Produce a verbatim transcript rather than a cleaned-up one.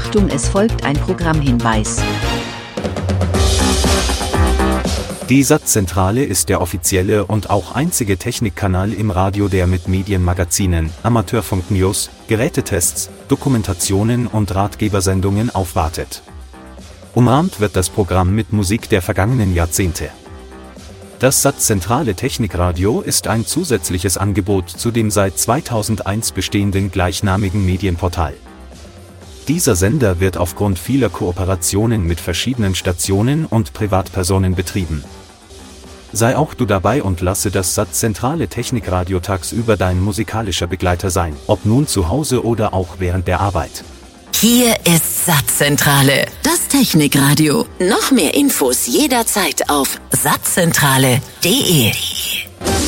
Achtung, es folgt ein Programmhinweis. Die Satzzentrale ist der offizielle und auch einzige Technikkanal im Radio, der mit Medienmagazinen, Amateurfunk-News, Gerätetests, Dokumentationen und Ratgebersendungen aufwartet. Umrahmt wird das Programm mit Musik der vergangenen Jahrzehnte. Das Satzzentrale Technikradio ist ein zusätzliches Angebot zu dem seit zweitausendeins bestehenden gleichnamigen Medienportal. Dieser Sender wird aufgrund vieler Kooperationen mit verschiedenen Stationen und Privatpersonen betrieben. Sei auch du dabei und lasse das Satzzentrale Technikradio tagsüber dein musikalischer Begleiter sein, ob nun zu Hause oder auch während der Arbeit. Hier ist Satzzentrale, das Technikradio. Noch mehr Infos jederzeit auf satzzentrale punkt de.